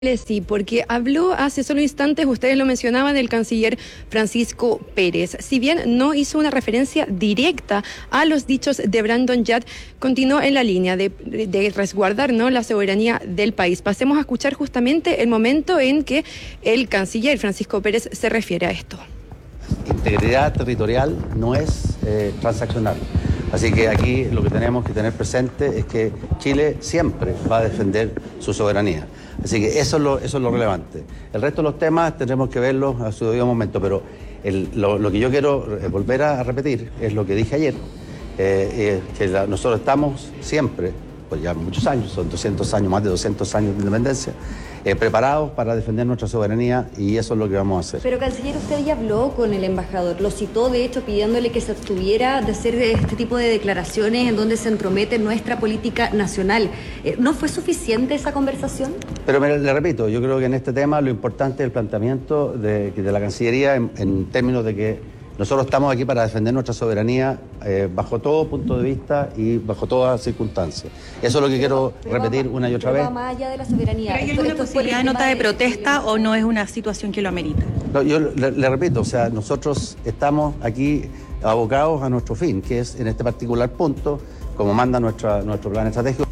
Sí, porque habló hace solo instantes, ustedes lo mencionaban, del canciller Francisco Pérez. Si bien no hizo una referencia directa a los dichos de Brandon Yat, continuó en la línea de resguardar, ¿no?, la soberanía del país. Pasemos a escuchar justamente el momento en que el canciller Francisco Pérez se refiere a esto. Integridad territorial no es transaccional. Así que aquí lo que tenemos que tener presente es que Chile siempre va a defender su soberanía. Así que eso es lo relevante. El resto de los temas tendremos que verlos a su debido momento, pero lo que yo quiero volver a repetir es lo que dije ayer, que nosotros estamos siempre, pues ya muchos años, son 200 años, más de 200 años de independencia, preparados para defender nuestra soberanía, y eso es lo que vamos a hacer. Pero, canciller, usted ya habló con el embajador, lo citó de hecho pidiéndole que se abstuviera de hacer este tipo de declaraciones en donde se entromete nuestra política nacional. ¿No fue suficiente esa conversación? Pero le repito, yo creo que en este tema lo importante es el planteamiento de la Cancillería en términos de que nosotros estamos aquí para defender nuestra soberanía bajo todo punto de vista y bajo todas circunstancias. Eso es lo que quiero repetir una y otra vez. Más allá de la soberanía. ¿Hay alguna posibilidad de nota de protesta o no es una situación que lo amerita? No, yo le repito, o sea, nosotros estamos aquí abocados a nuestro fin, que es en este particular punto, como manda nuestro plan estratégico.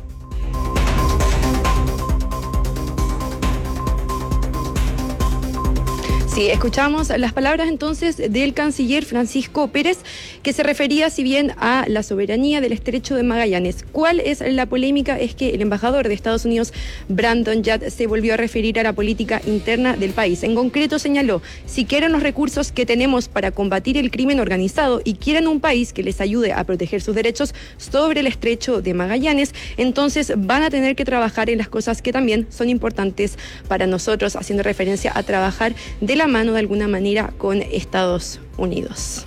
Sí, escuchamos las palabras entonces del canciller Francisco Pérez, que se refería, si bien, a la soberanía del Estrecho de Magallanes. ¿Cuál es la polémica? Es que el embajador de Estados Unidos, Brandon Yat, se volvió a referir a la política interna del país. En concreto señaló: si quieren los recursos que tenemos para combatir el crimen organizado y quieren un país que les ayude a proteger sus derechos sobre el Estrecho de Magallanes, entonces van a tener que trabajar en las cosas que también son importantes para nosotros, haciendo referencia a trabajar de la mano de alguna manera con Estados Unidos.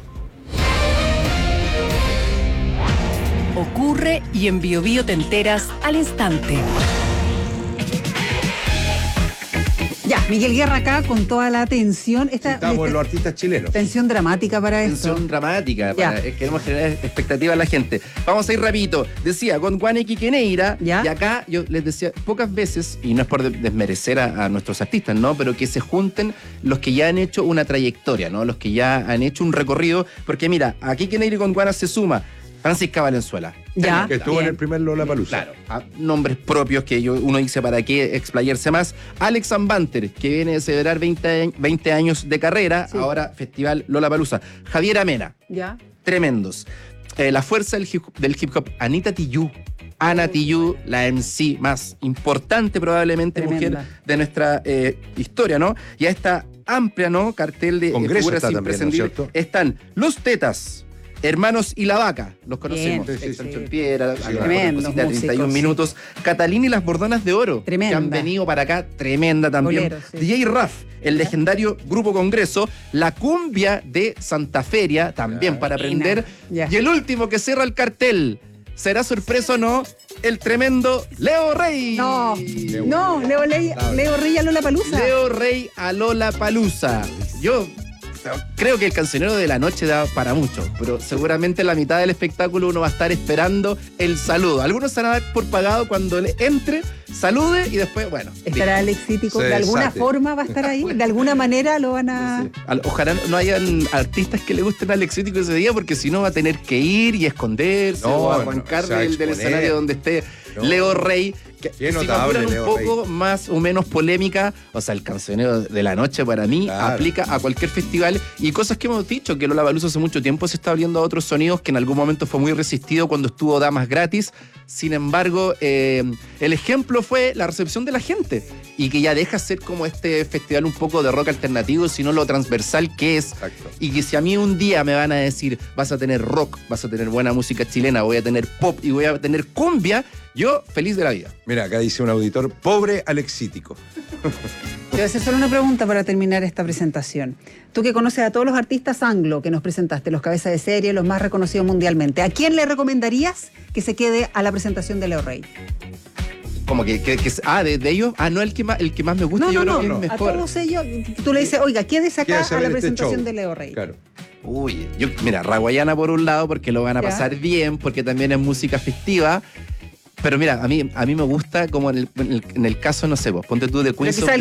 Ocurre y en Bio Bio te enteras al instante. Ya, Miguel Guerra acá con toda la atención. Estamos en los artistas chilenos. Tensión dramática para esto. Tensión dramática. Queremos generar expectativa a la gente. Vamos a ir rapidito. Decía, con Guanequi Queneira, y acá yo les decía pocas veces, y no es por desmerecer a nuestros artistas, ¿no?, pero que se junten los que ya han hecho una trayectoria, ¿no?, los que ya han hecho un recorrido, porque mira, aquí Queneira y con Guana se suma Francisca Valenzuela. Ya, que estuvo en el primer Lollapalooza. Claro, a nombres propios que uno dice para qué explayarse más. Alex Ambanter, que viene de celebrar 20 años de carrera, ahora Festival Lollapalooza. Javier Amena, tremendos. La fuerza del hip hop, Anita Tijoux. Ana Tijoux, la MC más importante probablemente mujer de nuestra historia, ¿no? Y a esta amplia, ¿no?, cartel de figuras imprescindibles, ¿no?, están Los Tetas, Hermanos y la Vaca, los conocemos. Sancho Piedra, 31 minutos. Catalina y las Bordonas de Oro, que han venido para acá, tremenda también. Bolero, DJ Raf, el legendario Grupo Congreso, la cumbia de Santa Feria, también para aprender. Y el último que cierra el cartel, ¿será sorpresa o no?, el tremendo Leo Rey. Leo Rey a Lollapalooza. Leo Rey a Lollapalooza. Yo creo que el cancionero de la noche da para mucho, pero seguramente en la mitad del espectáculo uno va a estar esperando el saludo. Algunos se van a dar por pagado cuando le entre, salude y después, bueno. ¿Estará Alex Cítico? ¿De alguna forma va a estar ahí? ¿De alguna manera lo van a...? Ojalá no hayan artistas que le gusten a Alex Cítico ese día, porque si no va a tener que ir y esconderse o arrancar del escenario donde esté Leo Rey. Que si me apuran un poco más o menos polémica, o sea, el cancionero de la noche para mí aplica a cualquier festival, y cosas que hemos dicho, que Lollapalooza hace mucho tiempo se está abriendo a otros sonidos, que en algún momento fue muy resistido cuando estuvo Damas Gratis. Sin embargo, el ejemplo fue la recepción de la gente, y que ya deja ser como este festival un poco de rock alternativo, sino lo transversal que es. Exacto. Y que si a mí un día me van a decir, vas a tener rock, vas a tener buena música chilena, voy a tener pop y voy a tener cumbia, yo feliz de la vida. Mira, acá dice un auditor, pobre Alex Cítico. Te voy a hacer solo una pregunta para terminar esta presentación. Tú que conoces a todos los artistas anglo que nos presentaste, los cabezas de serie, los más reconocidos mundialmente, ¿a quién le recomendarías que se quede a la presentación de Leo Rey? Como que de ellos, no el que más me gusta, yo creo que es mejor. A todos ellos, tú le dices, oiga, quédese acá a la presentación de Leo Rey. Claro. Uy, mira, Raguayana por un lado, porque lo van a pasar bien, porque también es música festiva. Pero mira, a mí me gusta como en el caso, no sé, vos, ponte tú de Queens of